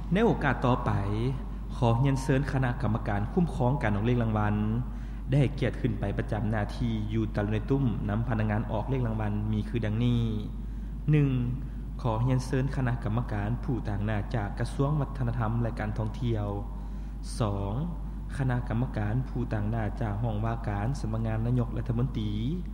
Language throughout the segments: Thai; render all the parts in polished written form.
ในโอกาสต่อไปขอเรียนเชิญคณะกรรมการคุ้มครองการออกเลขรางวัลได้ให้เกียรติขึ้นไปประจำหน้าที่อยู่ตะลุในตุ้มนำพนักงานออกเลขรางวัลมีคือดังนี้ 1. ขอเรียนเชิญคณะกรรมการผู้ต่างหน้าจากกระทรวงวัฒนธรรมและการท่องเที่ยว 2. คณะกรรมการผู้ต่างหน้าจากห้องว่าการสำนักงานนายกรัฐมนตรี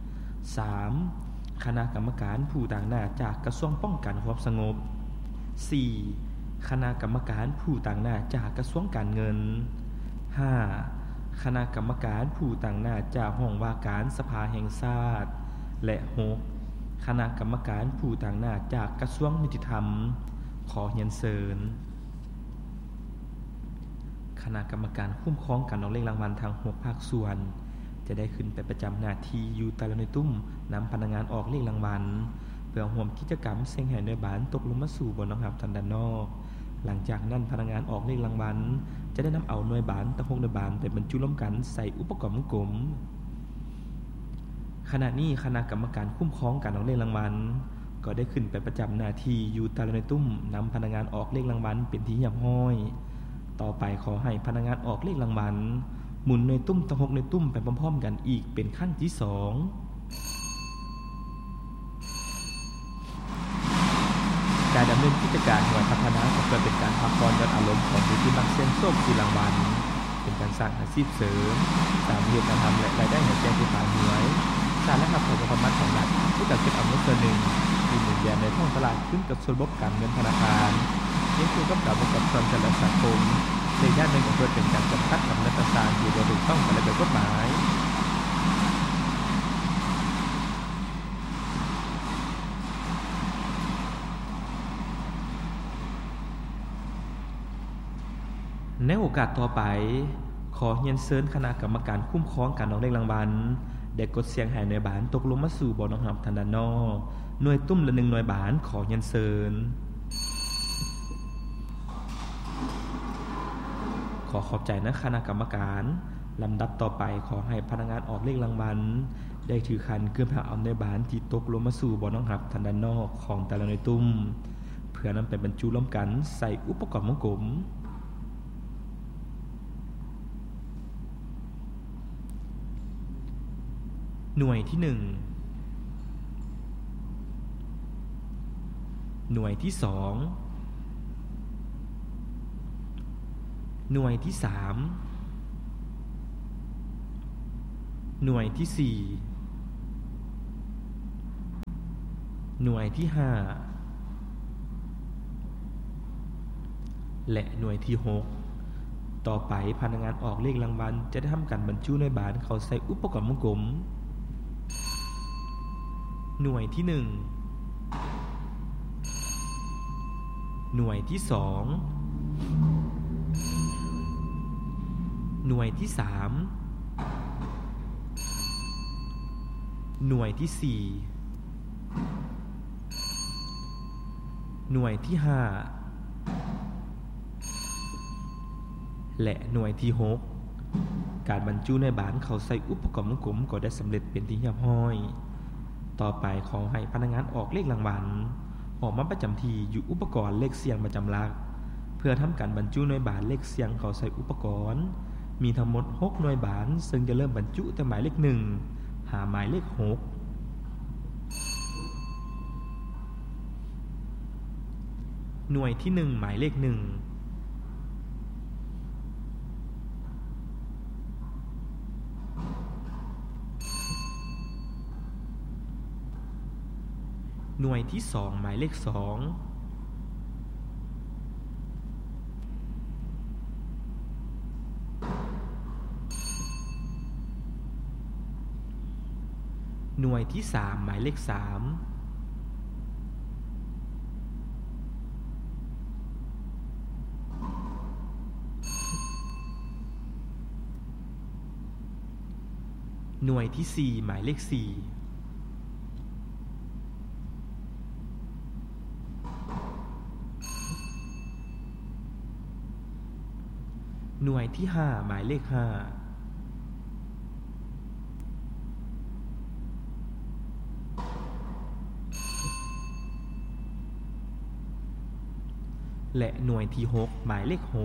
3. คณะกรรมการผู้ต่างหน้าจากกระทรวงป้องกันความสงบ 4. คณะกรรมการผู้ต่างหน้าจากกระทรวงการเงิน 5. คณะกรรมการผู้ต่างหน้าจากห้องว่าการสภาแห่งชาติ และ 6. คณะกรรมการผู้ต่างหน้าจากกระทรวงยุติธรรมขอเรียนเชิญคณะกรรมการคุ้มครองการออกเลขรางวัลทาง6ภาคส่วนจะได้ขึ้นไปประจำหน้าที่อยู่ตะลุในตุ้มนำพนักงานออกเลขรางวัลเพื่อร่วมกิจกรรมเสี่ยงให้หน่วยบานตกลงมาสู่บ่อน้องหับทางด้านนอกหลังจากนั้นพนักงานออกเลขรางวัลจะได้นำเอาหน่วยบานทั้ง6หน่วยบานไปบรรจุรวมกันใส่อุปกรณ์วงกลมขณะนี้คณะกรรมการคุ้มครองการออกเลขรางวัลก็ได้ขึ้นไปประจำหน้าที่อยู่ตะลุในตุ้มนำพนักงานออกเลขรางวัลเป็นที่เรียบร้อยต่อไปขอให้พนักงานออกเลขรางวัลหมุนในตุ้มทั้ง6ในตุ้มไปพร้อมๆกันอีกเป็นครั้งที่ 2การดำเนินกิจการหน่วยพัฒนาก็เพื่อเป็นการพักผ่อนลดอารมณ์ของผู้ที่มักเสี่ยงโชคที่รางวัลเป็นการสร้างอาชีพเสริมสร้างเหตุการณ์ทำและรายได้ให้แก่ผู้ขายหวยสร้างและขับเคลื่อนความมั่นของรัฐผู้จัดเป็นอำนาจส่วนหนึ่งที่หมุนเวียนในท้องตลาดขึ้นกับส่วนระบบการเงินธนาคารยังคือกับการประกอบส่วนจัดและสังคมในด้านหนึ่งก็เพื่อเป็นการจำกัดอำนาจศาลอยู่โดยถูกต้องตามระเบียบกฎหมายในโอกาสต่อไปขอเรียนเชิญคณะกรรมการคุ้มครองการออกเลขรางวัลได้กดเสียงให้หน่วยบานตกลงมาสู่บ่อน้องหับทางด้านนอกหน่วยตุ้มละ1หน่วยบานขอเรียนเชิญขอขอบใจนะคณะกรรมการลำดับต่อไปขอให้พนักงานออกเลขรางวัลได้ถือคันเกื้อมหาเอาหน่วยบานที่ตกลงมาสู่บ่อน้องหับทางด้านนอกของแต่ละหน่วยตุ้มเพื่อนำไปบรรจุร่วมกันใส่อุปกรณ์วงกลมหน่วยที่1หน่วยที่2หน่วยที่3หน่วยที่4หน่วยที่5และหน่วยที่6ต่อไปพนักงานออกเลขรางวัลจะได้ทำการบรรจุหน่วยบานเข้าใส่อุปกรณ์วงกลมหน่วยที่1หน่วยที่2หน่วยที่3หน่วยที่4หน่วยที่5และหน่วยที่6การบรรจุในบานเข้าใส่อุปกรณ์วงกลมก็ได้สำเร็จเป็นที่เรียบร้อยต่อไปขอให้พนักงานออกเลขรางวัลออกมาประจำที่อยู่อุปกรณ์เลขเสียงประจำหลักเพื่อทำการบรรจุหน่วยบานเลขเสียงเข้าใส่อุปกรณ์มีทั้งหมด6หน่วยบานซึ่งจะเริ่มบรรจุแต่หมายเลข1หาหมายเลข6หน่วยที่1หมายเลข1หน่วยที่2หมายเลข2หน่วยที่3หมายเลข3หน่วยที่4หมายเลข4หน่วยที่5หมายเลข5หและหน่วยที่6หมายเลข6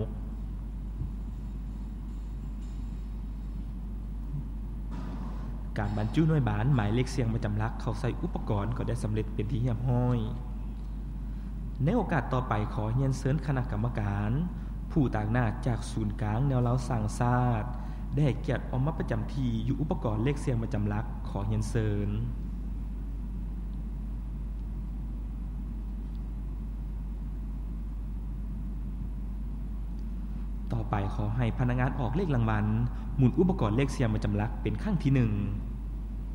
การบรรจุหน่วยบานหมายเลขเสียงประจำหลักเข้าใส่อุปกรณ์ก็ได้สำเร็จเป็นที่เรียบร้อยในโอกาสต่อไปขอเรียนเชิญคณะกรรมการผู้ต่างหน้าจากศูนย์กลางแนวเล้าสร้างชาติได้ให้เกียรติออกมาประจำที่อยู่อุปกรณ์เลขเสียงประจำหลักขอเรียนเชิญต่อไปขอให้พนักงานออกเลขรางวัลหมุนอุปกรณ์เลขเสียงประจำหลักเป็นครั้งที่1